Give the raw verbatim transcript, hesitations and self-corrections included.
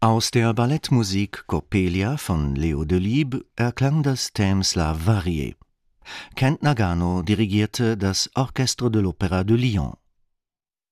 Aus der Ballettmusik Coppelia von Leo Delibes erklang das Thème Slave varié. Kent Nagano dirigierte das Orchestre de l'Opéra de Lyon.